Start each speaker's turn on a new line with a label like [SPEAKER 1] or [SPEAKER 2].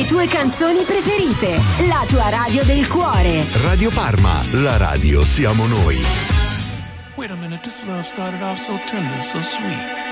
[SPEAKER 1] Le tue canzoni preferite. La tua radio del cuore.
[SPEAKER 2] Radio Parma, la radio siamo noi.
[SPEAKER 3] Wait a minute, this love started off so tender, so sweet.